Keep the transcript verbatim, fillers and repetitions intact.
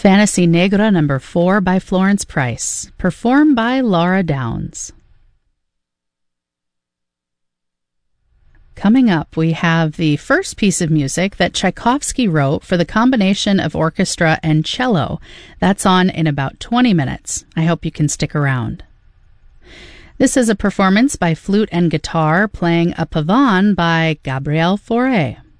Fantasy Negra number four by Florence Price, performed by Laura Downs. Coming up, we have the first piece of music that Tchaikovsky wrote for the combination of orchestra and cello. That's on in about twenty minutes. I hope you can stick around. This is a performance by flute and guitar playing a pavane by Gabriel Fauré.